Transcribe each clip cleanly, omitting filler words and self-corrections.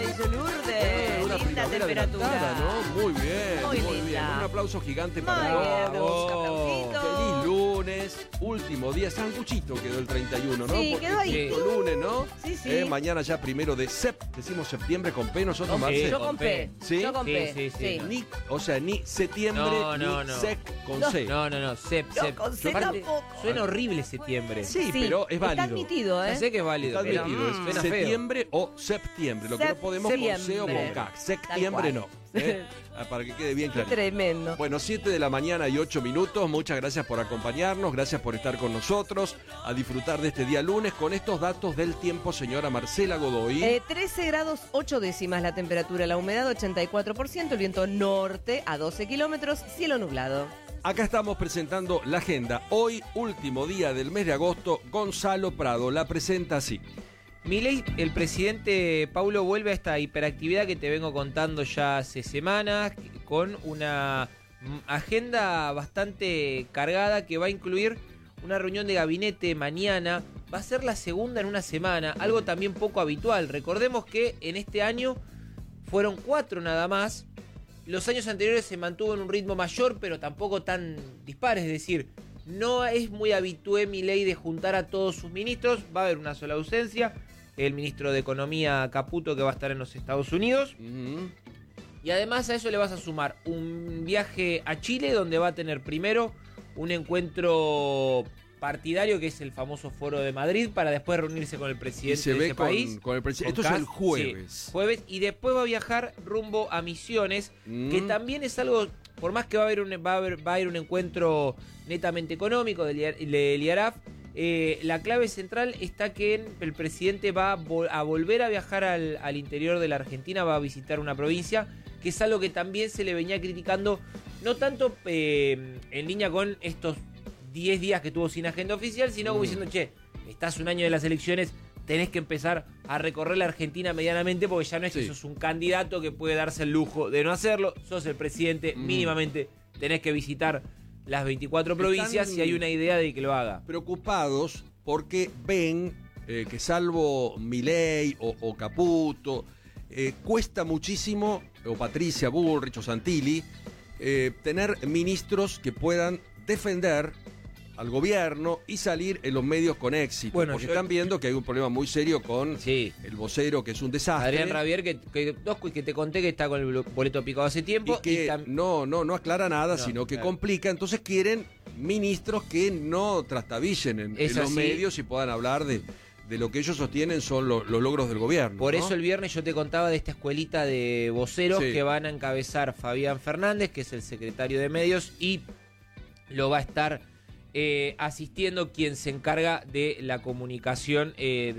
me dice Lourdes. Una Linda primavera temperatura. adelantada, ¿no? Muy bien, Muy muy bien. linda. Un aplauso gigante Muy para bien, todos. un aplausito. Feliz lunes, último día, sanguchito quedó el 31, ¿no? Sí, Porque quedó ahí. justo lunes, ¿no? Sí, sí. Mañana ya 1 de decimos septiembre con P, nosotros, Con P. Marce. Yo con P. ¿Sí? Yo con P. Sí, sí, sí. Ni, o sea, ni septiembre, No. ni sec con No. C. No, sep. con C Aparte, tampoco. suena horrible septiembre. Sí, pero es válido. Está admitido, Ya sé que es válido, Está pero admitido, es suena feo. septiembre o septiembre. Lo que no podemos con C o con Septiembre. K. Tal Septiembre cual. no. Para que quede bien Qué claro. tremendo. Bueno, 7 de la mañana y 8 minutos. Muchas gracias por acompañarnos, gracias por estar con nosotros, a disfrutar de este día lunes con estos datos del tiempo, señora Marcela Godoy. 13 grados 8 décimas la temperatura, la humedad 84%, el viento norte a 12 kilómetros, cielo nublado. Acá estamos presentando la agenda. Hoy, último día del mes de agosto, Gonzalo Prado la presenta así. Milei, el presidente Paulo, vuelve a esta hiperactividad que te vengo contando ya hace semanas, con una agenda bastante cargada que va a incluir una reunión de gabinete mañana. Va a ser la segunda en una semana, algo también poco habitual. Recordemos que en este año fueron 4 nada más. Los años anteriores se mantuvo en un ritmo mayor, pero tampoco tan dispar. Es decir, no es muy habitué Milei de juntar a todos sus ministros. Va a haber una sola ausencia. El ministro de Economía Caputo, que va a estar en los Estados Unidos. Y además a eso le vas a sumar un viaje a Chile, donde va a tener primero un encuentro partidario, que es el famoso Foro de Madrid, para después reunirse con el presidente de ese país. Con el presidente. Esto Con es el Kast, jueves. sí, jueves, y después va a viajar rumbo a Misiones, que también es algo, por más que va a ir un encuentro netamente económico de IARAF, la clave central está que el presidente va a volver a viajar al interior de la Argentina, va a visitar una provincia, que es algo que también se le venía criticando, no tanto en línea con estos 10 días que tuvo sin agenda oficial, sino como diciendo, che, estás un año de las elecciones, tenés que empezar a recorrer la Argentina medianamente, porque ya no es que sos un candidato que puede darse el lujo de no hacerlo, sos el presidente, mínimamente tenés que visitar las 24 provincias y hay una idea de que lo haga. Preocupados porque ven que salvo Milei o Caputo, cuesta muchísimo, o Patricia Bullrich o Santilli, tener ministros que puedan defender al gobierno y salir en los medios con éxito. Bueno, porque están viendo que hay un problema muy serio con Sí. el vocero, que es un desastre. Adrián Rabier, que te conté que está con el boleto picado hace tiempo. Y que no aclara nada, sino que claro. complica. Entonces quieren ministros que no trastabillen en los así. medios y puedan hablar de lo que ellos sostienen son los logros del gobierno. Por ¿no? eso el viernes yo te contaba de esta escuelita de voceros Sí. que van a encabezar Fabián Fernández, que es el secretario de medios, y lo va a estar asistiendo quien se encarga de la comunicación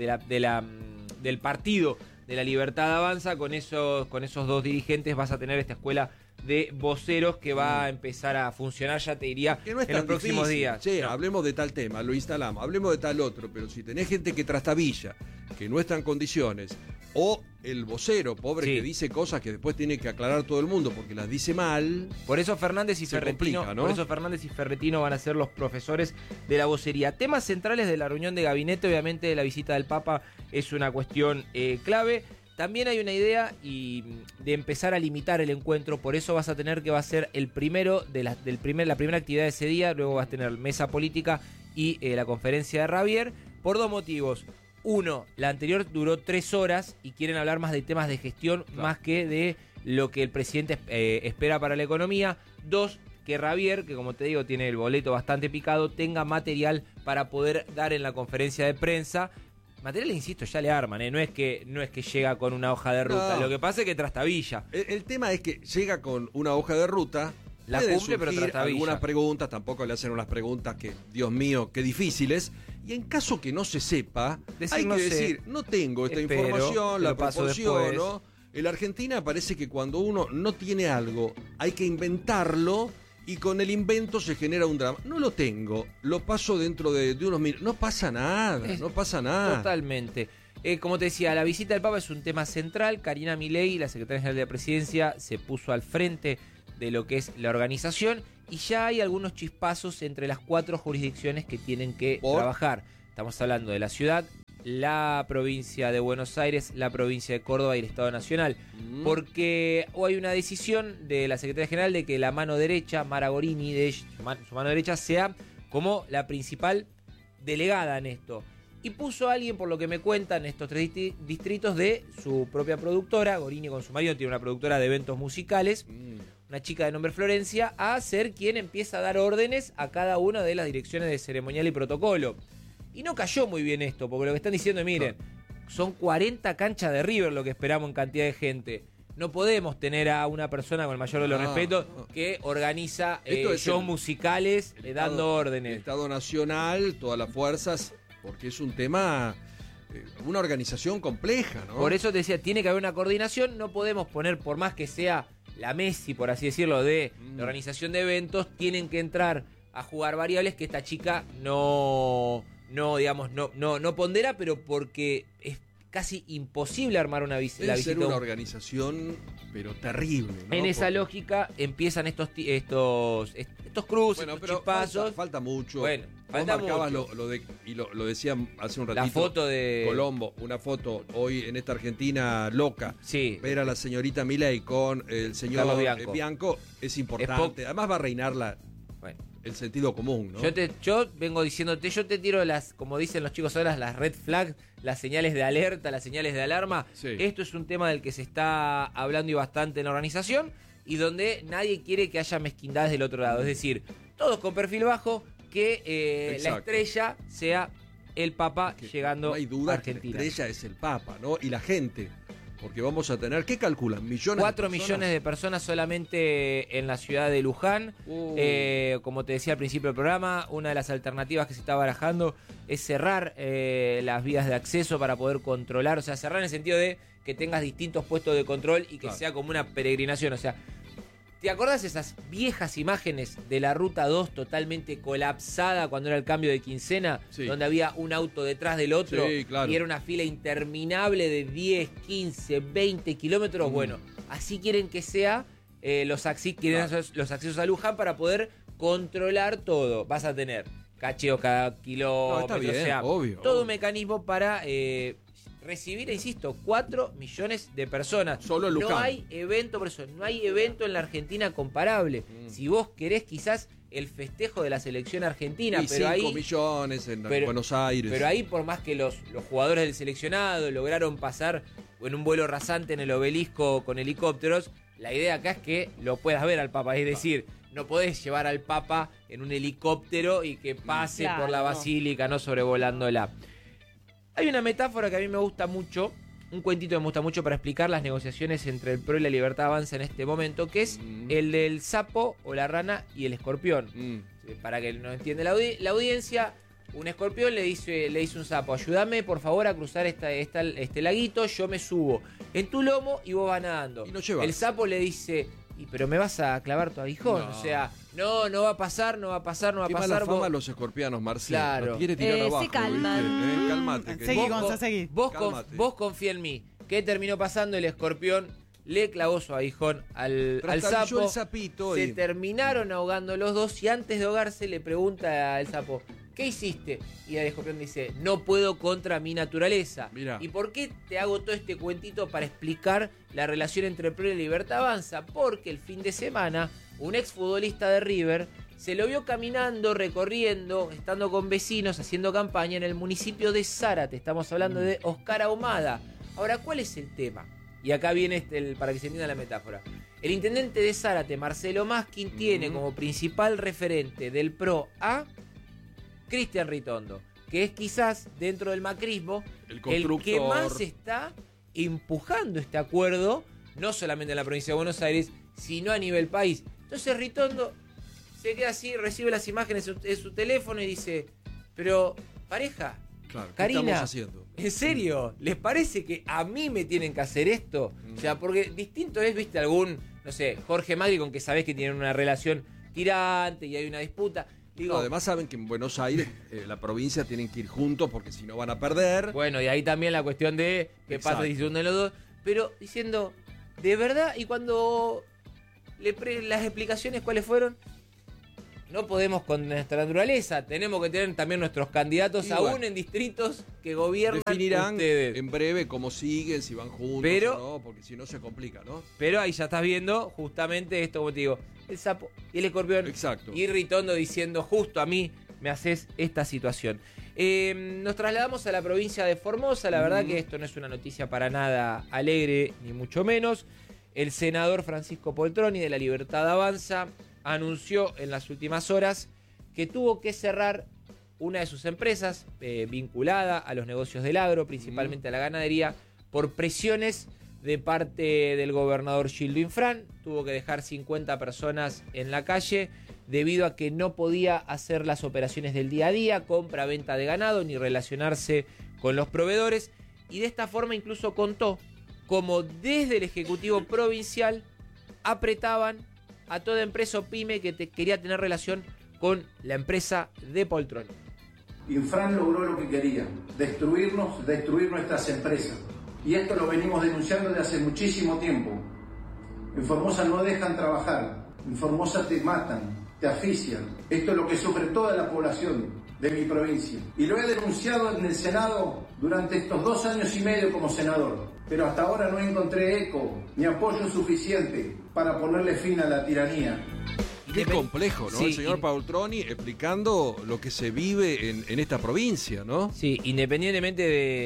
del partido de la Libertad Avanza. Con esos dos dirigentes vas a tener esta escuela de voceros que va a empezar a funcionar, ya te diría, Que no es en los tan próximos difícil. días. Che, No. hablemos de tal tema, lo instalamos, hablemos de tal otro, pero si tenés gente que trastabilla, que no está en condiciones, o el vocero, pobre, Sí. que dice cosas que después tiene que aclarar todo el mundo porque las dice mal. Por eso Fernández y Se Ferretino, complica, ¿no? por eso Fernández y Ferretino van a ser los profesores de la vocería. Temas centrales de la reunión de gabinete, obviamente la visita del Papa es una cuestión clave. También hay una idea de empezar a limitar el encuentro, por eso vas a tener que va a ser el primero la primera actividad de ese día, luego vas a tener mesa política y la conferencia de Rabier, por 2 motivos. Uno, la anterior duró 3 horas y quieren hablar más de temas de gestión, más que de lo que el presidente espera para la economía. 2, que Rabier, que como te digo tiene el boleto bastante picado, tenga material para poder dar en la conferencia de prensa. Material, insisto, ya le arman, no es que llega con una hoja de ruta. No. Lo que pasa es que trastabilla. El tema es que llega con una hoja de ruta. La pueden cumple, pero surgir trastabilla. algunas preguntas, tampoco le hacen unas preguntas que, Dios mío, qué difíciles. Y en caso que no se sepa, Decir, hay no que sé, decir, no tengo esta espero, información, te la lo paso proporciono. después. En la Argentina parece que cuando uno no tiene algo, hay que inventarlo. Y con el invento se genera un drama. No lo tengo, lo paso dentro de unos minutos. No pasa nada, no pasa nada. Totalmente. Como te decía, la visita del Papa es un tema central. Karina Milei, la secretaria general de la Presidencia, se puso al frente de lo que es la organización y ya hay algunos chispazos entre las 4 jurisdicciones que tienen que trabajar. Estamos hablando de la ciudad, la provincia de Buenos Aires, la provincia de Córdoba y el Estado Nacional. Porque hay una decisión de la Secretaría General de que la mano derecha, Mara Gorini, su mano derecha, sea como la principal delegada en esto. Y puso a alguien, por lo que me cuentan, estos 3 distritos de su propia productora. Gorini con su marido tiene una productora de eventos musicales, una chica de nombre Florencia, a ser quien empieza a dar órdenes a cada una de las direcciones de ceremonial y protocolo. Y no cayó muy bien esto, porque lo que están diciendo es, miren, son 40 canchas de River lo que esperamos en cantidad de gente. No podemos tener a una persona, con el mayor de los respetos, que organiza shows musicales dando órdenes. El Estado Nacional, todas las fuerzas, porque es un tema, una organización compleja, ¿no? Por eso te decía, tiene que haber una coordinación, no podemos poner, por más que sea la Messi, por así decirlo, de la organización de eventos, tienen que entrar a jugar variables que esta chica no pondera, pero porque es casi imposible armar la visita. Debe ser una organización, pero terrible, ¿no? En esa lógica empiezan estos cruces, bueno, estos pero chispazos. falta mucho. Bueno, Vos marcabas lo decía hace un ratito. La foto de Colombo, una foto hoy en esta Argentina loca. Sí. Ver a la señorita Milei con el señor Carlos Bianco es importante. Además va a reinar el sentido común, ¿no? Yo vengo diciéndote, yo te tiro como dicen los chicos ahora, las red flags, las señales de alerta, las señales de alarma. Sí. Esto es un tema del que se está hablando y bastante en la organización y donde nadie quiere que haya mezquindades del otro lado. Es decir, todos con perfil bajo, que la estrella sea el Papa llegando no hay duda a Argentina. Que la estrella es el Papa, ¿no? Y la gente. Porque vamos a tener, ¿qué calculan? ¿Millones 4 de personas? millones de personas solamente en la ciudad de Luján. Como te decía al principio del programa, una de las alternativas que se está barajando es cerrar las vías de acceso para poder controlar. O sea, cerrar en el sentido de que tengas distintos puestos de control y que sea como una peregrinación. O sea, ¿te acordás esas viejas imágenes de la Ruta 2 totalmente colapsada cuando era el cambio de quincena? Sí. Donde había un auto detrás del otro, sí, claro, y era una fila interminable de 10, 15, 20 kilómetros. Bueno, así quieren que sea los accesos a Luján para poder controlar todo. Vas a tener cacheos cada kilómetro, está bien, o sea, obvio, todo un mecanismo para recibir, insisto, 4 millones de personas. Solo Luján. No hay evento, por eso, no hay evento en la Argentina comparable. Si vos querés quizás el festejo de la selección argentina, y pero 5 millones en Buenos Aires. Pero ahí, por más que los jugadores del seleccionado lograron pasar en un vuelo rasante en el obelisco con helicópteros, la idea acá es que lo puedas ver al Papa, es decir, no podés llevar al Papa en un helicóptero y que pase por la basílica, no sobrevolándola. Hay una metáfora que a mí me gusta mucho, un cuentito que me gusta mucho para explicar las negociaciones entre el PRO y la Libertad Avanza en este momento, que es el del sapo o la rana y el escorpión. Para que no entienda la audiencia, un escorpión le dice un sapo: ayúdame por favor a cruzar este laguito, yo me subo en tu lomo y vos vas nadando. Y el sapo le dice: pero me vas a clavar tu aguijón, o sea, no va a pasar. Qué mala fama los escorpianos, Marcelo. Claro. Nos quiere tirar abajo. Se calman. Cálmate. Seguí. Vos confía en mí. ¿Qué terminó pasando? El escorpión le clavó su aguijón al sapo. El sapito se terminaron ahogando los dos y antes de ahogarse le pregunta al sapo: ¿qué hiciste? Y el escorpión dice: no puedo contra mi naturaleza. Mirá. ¿Y por qué te hago todo este cuentito para explicar la relación entre PRO y Libertad Avanza? Porque el fin de semana un exfutbolista de River se lo vio caminando, recorriendo, estando con vecinos, haciendo campaña en el municipio de Zárate. Estamos hablando de Oscar Ahumada. Ahora, ¿cuál es el tema? Y acá viene para que se entienda la metáfora. El intendente de Zárate, Marcelo Maskin, tiene como principal referente del PRO a Cristian Ritondo, que es quizás dentro del macrismo el que más está empujando este acuerdo, no solamente en la provincia de Buenos Aires, sino a nivel país. Entonces Ritondo se queda así, recibe las imágenes en su teléfono y dice: pero pareja, claro, ¿qué Karina, estamos haciendo? ¿En serio? ¿Les parece que a mí me tienen que hacer esto? O sea, porque distinto es, viste, algún, no sé, Jorge Magri con que sabés que tienen una relación tirante y hay una disputa. Digo, además saben que en Buenos Aires, la provincia, tienen que ir juntos porque si no van a perder. Bueno, y ahí también la cuestión de qué pasa si se unen los dos. Pero diciendo, de verdad, y cuando las explicaciones, ¿cuáles fueron? no podemos con nuestra naturaleza, tenemos que tener también nuestros candidatos, aún bueno, en distritos que gobiernan definirán ustedes. en breve cómo siguen, si van juntos Pero, o no, porque si no se complica, ¿no? Pero ahí ya estás viendo justamente esto, como te digo, el sapo y el escorpión. Exacto. Y Ritondo diciendo, justo a mí me haces esta situación. Nos trasladamos a la provincia de Formosa. La verdad que esto no es una noticia para nada alegre, ni mucho menos. El senador Francisco Poltroni de La Libertad Avanza anunció en las últimas horas que tuvo que cerrar una de sus empresas vinculada a los negocios del agro, principalmente a la ganadería, por presiones de parte del gobernador Gildo Infran. Tuvo que dejar 50 personas en la calle debido a que no podía hacer las operaciones del día a día, compra-venta de ganado, ni relacionarse con los proveedores. Y de esta forma incluso contó como desde el Ejecutivo Provincial apretaban a toda empresa o pyme que quería tener relación con la empresa de Poltroni. Infran logró lo que quería, destruir nuestras empresas. Y esto lo venimos denunciando desde hace muchísimo tiempo. En Formosa no dejan trabajar, en Formosa te matan, te asfixian. Esto es lo que sufre toda la población de mi provincia. Y lo he denunciado en el Senado durante estos 2 años y medio como senador. Pero hasta ahora no encontré eco ni apoyo suficiente para ponerle fin a la tiranía. Qué complejo, ¿no? Sí, El señor Poltroni explicando lo que se vive en esta provincia, ¿no? Sí, independientemente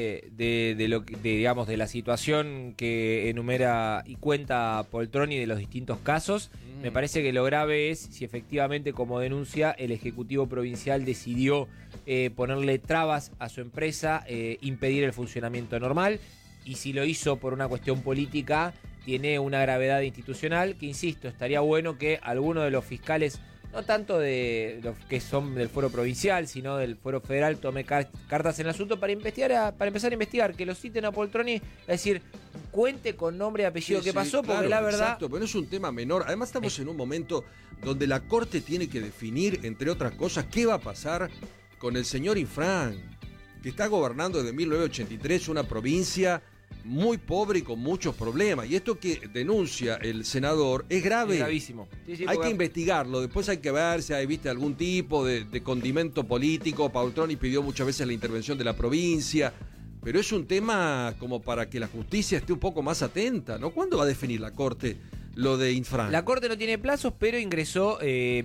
de lo que, digamos, de la situación que enumera y cuenta Poltroni de los distintos casos, me parece que lo grave es si efectivamente, como denuncia, el Ejecutivo Provincial decidió ponerle trabas a su empresa, impedir el funcionamiento normal, y si lo hizo por una cuestión política, tiene una gravedad institucional que, insisto, estaría bueno que alguno de los fiscales, no tanto de los que son del fuero provincial, sino del fuero federal, tome cartas en el asunto para empezar a investigar, que lo citen a Poltroni, es decir, cuente con nombre y apellido qué pasó, porque claro, la verdad... Exacto, pero no es un tema menor. Además estamos en un momento donde la Corte tiene que definir, entre otras cosas, qué va a pasar con el señor Infran, que está gobernando desde 1983 una provincia muy pobre y con muchos problemas. Y esto que denuncia el senador es grave. Es gravísimo. Sí, Hay que investigarlo. Después hay que ver si hay, viste, algún tipo de condimento político. Poltroni pidió muchas veces la intervención de la provincia. Pero es un tema como para que la justicia esté un poco más atenta, ¿no? ¿Cuándo va a definir la Corte lo de Infran? La Corte no tiene plazos, pero ingresó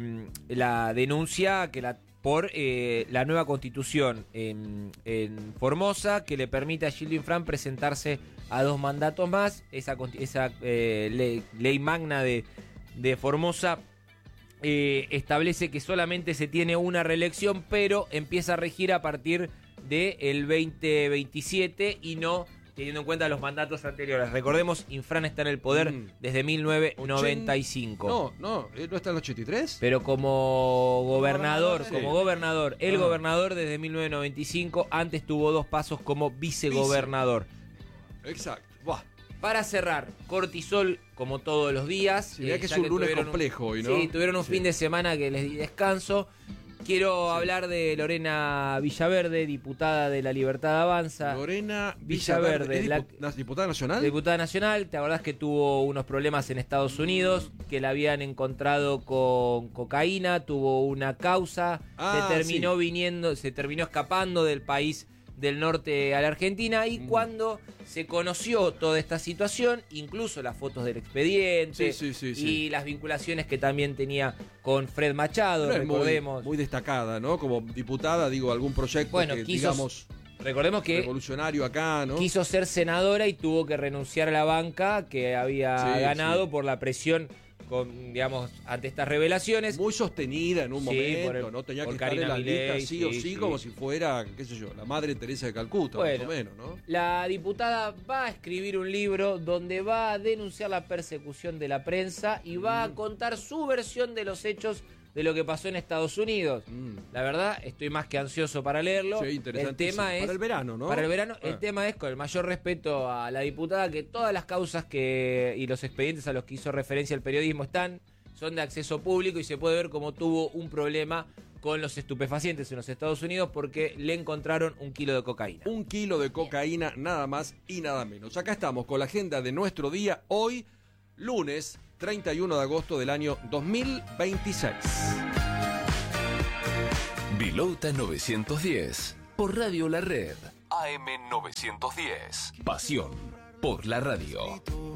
la denuncia por la nueva constitución en Formosa, que le permite a Gildo Infran presentarse a 2 mandatos más. Esa ley magna de Formosa establece que solamente se tiene una reelección, pero empieza a regir a partir del 2027 y no teniendo en cuenta los mandatos anteriores. Recordemos, Infran está en el poder desde 1995. No está en el 83. Pero como gobernador, Sí. el gobernador desde 1995, antes tuvo 2 pasos como vicegobernador. Exacto. Buah. Para cerrar, cortisol como todos los días. Sí, mirá que es ya un lunes tuvieron complejo hoy, ¿no? Sí, tuvieron un fin de semana que les di descanso. Quiero hablar de Lorena Villaverde, diputada de La Libertad Avanza. Lorena Villaverde, ¿Es diputada nacional? Diputada nacional, ¿te acordás que tuvo unos problemas en Estados Unidos? Que la habían encontrado con cocaína, tuvo una causa, se terminó escapando del país del norte a la Argentina, y cuando se conoció toda esta situación, incluso las fotos del expediente y las vinculaciones que también tenía con Fred Machado, recordemos. Muy destacada, ¿no? Como diputada, digo, algún proyecto digamos... Recordemos que revolucionario acá, ¿no? Quiso ser senadora y tuvo que renunciar a la banca que había ganado por la presión ante estas revelaciones. Muy sostenida en un momento, ¿no? Tenía que estar en la lista sí, como si fuera, qué sé yo, la Madre Teresa de Calcuta, más o menos, ¿no? La diputada va a escribir un libro donde va a denunciar la persecución de la prensa y va a contar su versión de los hechos de lo que pasó en Estados Unidos. La verdad, estoy más que ansioso para leerlo. Sí, interesante. El tema es... Para el verano, ¿no? Para el verano. El tema es, con el mayor respeto a la diputada, que todas las causas y los expedientes a los que hizo referencia el periodismo son de acceso público, y se puede ver cómo tuvo un problema con los estupefacientes en los Estados Unidos porque le encontraron 1 kilo de cocaína. 1 kilo de cocaína, nada más y nada menos. Acá estamos con la agenda de nuestro día, hoy, lunes 31 de agosto del año 2026. Pilota 910 por Radio La Red. AM 910. Pasión por la radio.